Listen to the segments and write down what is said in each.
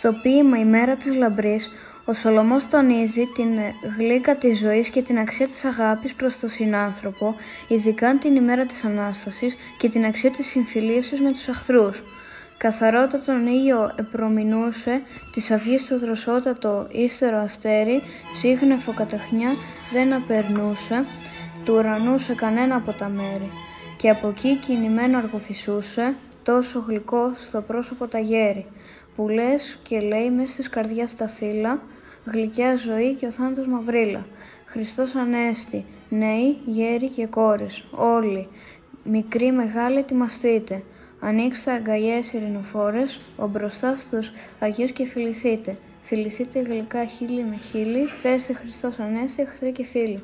Στο ποίημα «Η μέρα της λαμπρής», ο Σολομός τονίζει την γλύκα της ζωής και την αξία της αγάπης προς τον συνάνθρωπο, ειδικά την ημέρα της Ανάστασης, και την αξία της συμφιλίωσης με τους εχθρούς. Καθαρότα τον ήλιο επρομηνούσε, της αυγής το δροσότατο ύστερο αστέρι, σύγχνεφο καταχνιά δεν απερνούσε, του ουρανού σε κανένα από τα μέρη. Και από εκεί κινημένο αργοφυσούσε, τόσο γλυκό στο πρόσωπο τα γέρι, που λες και λέει μες της καρδιάς τα φύλλα, γλυκιά ζωή και ο θάνατος μαυρίλα. Χριστός Ανέστη, νέοι, γέροι και κόρες, όλοι, μικροί μεγάλοι ετοιμαστείτε. Ανοίξτε αγκαλιές ειρηνοφόρες, ο μπροστά στους Αγίους και φιληθείτε. Φιληθείτε γλυκά χείλη με χείλη, πέστε Χριστός Ανέστη, εχθροί και φίλοι.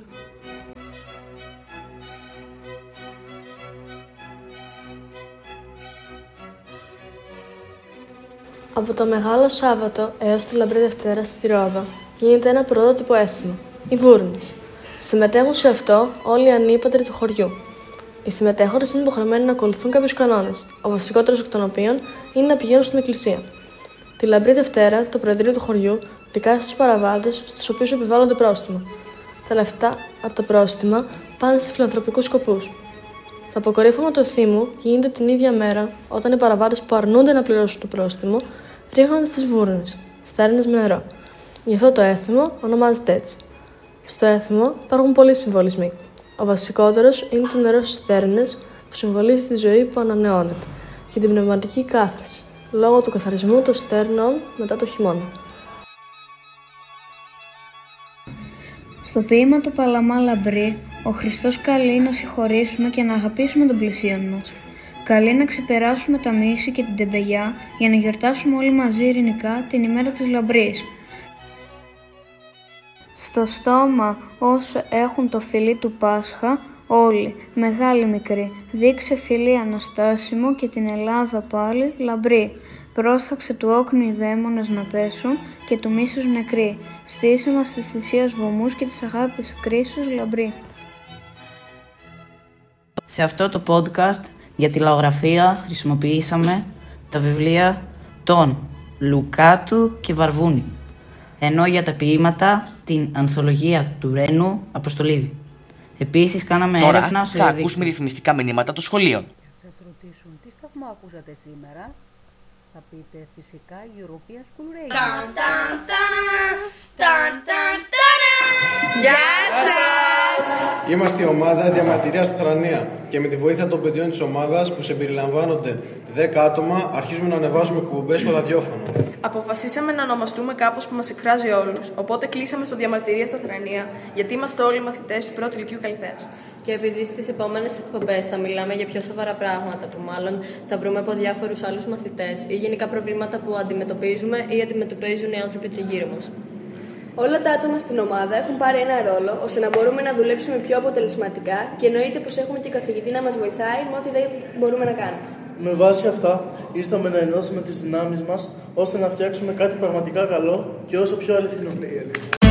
Από το Μεγάλο Σάββατο έως τη Λαμπρή Δευτέρα στη Ρόδο γίνεται ένα πρωτότυπο έθιμο, οι βούρνες. Συμμετέχουν σε αυτό όλοι οι ανήπαντροι του χωριού. Οι συμμετέχοντες είναι υποχρεωμένοι να ακολουθούν κάποιους κανόνες, ο βασικότερος εκ των οποίων είναι να πηγαίνουν στην εκκλησία. Τη Λαμπρή Δευτέρα, το Προεδρείο του χωριού δικάζει τους παραβάτες, στους οποίους επιβάλλονται πρόστιμα. Τα λεφτά από το πρόστιμα πάνε σε φιλανθρωπικούς σκοπούς. Το αποκορύφωμα του εθήμου γίνεται την ίδια μέρα, όταν οι παραβάτες που αρνούνται να πληρώσουν το πρόστιμο ρίχνονται στις βούρνες, στέρνες με νερό. Γι' αυτό το έθιμο ονομάζεται έτσι. Στο έθιμο υπάρχουν πολλοί συμβολισμοί. Ο βασικότερος είναι το νερό στις στέρνες, που συμβολίζει τη ζωή που ανανεώνεται, και την πνευματική κάθαρση, λόγω του καθαρισμού των στέρνων μετά το χειμώνα. Στο ποίημα του Παλαμά Λαμπρή, ο Χριστός καλεί να συγχωρήσουμε και να αγαπήσουμε τον πλησίον μας. Καλεί να ξεπεράσουμε τα μίση και την τεμπελιά για να γιορτάσουμε όλοι μαζί ειρηνικά την ημέρα της Λαμπρής. Στο στόμα όσο έχουν το φιλί του Πάσχα, όλοι, μεγάλοι μικροί, δείξε φιλί αναστάσιμο και την Ελλάδα πάλι λαμπρή. Πρόσταξε του όκνου οι δαίμονες να πέσουν και του μίσους νεκροί. Στήσε μας της θυσίας βωμούς και της αγάπης κρίσους λαμπρή. Σε αυτό το podcast για τη λαογραφία χρησιμοποιήσαμε τα βιβλία των Λουκάτου και Βαρβούνη, ενώ για τα ποίηματα την ανθολογία του Ρένου Αποστολίδη. Επίσης κάναμε έρευνα στο θα ακούσουμε ρυθμιστικά μηνύματα των σχολείων. Θα σας ρωτήσουν τι σταθμό ακούσατε σήμερα. Θα πείτε φυσικά European School Radio. Γεια σας! Είμαστε η ομάδα Διαμαρτυρία στη Θρανία και με τη βοήθεια των παιδιών της ομάδας, που συμπεριλαμβάνονται 10 άτομα, αρχίζουμε να ανεβάζουμε εκπομπές στο ραδιόφωνο. Αποφασίσαμε να ονομαστούμε κάπως που μας εκφράζει όλους, οπότε κλείσαμε στο Διαμαρτυρία στα Θρανία, γιατί είμαστε όλοι μαθητές του πρώτου λυκείου Καλυθέας. Και επειδή στις επόμενες εκπομπές θα μιλάμε για πιο σοβαρά πράγματα που μάλλον θα βρούμε από διάφορους άλλους μαθητές ή γενικά προβλήματα που αντιμετωπίζουμε ή αντιμετωπίζουν οι άνθρωποι τριγύρω μας. Όλα τα άτομα στην ομάδα έχουν πάρει ένα ρόλο ώστε να μπορούμε να δουλέψουμε πιο αποτελεσματικά και εννοείται πως έχουμε και καθηγητή να μας βοηθάει με ό,τι δεν μπορούμε να κάνουμε. Με βάση αυτά, ήρθαμε να ενώσουμε τις δυνάμεις μας ώστε να φτιάξουμε κάτι πραγματικά καλό και όσο πιο αληθινό.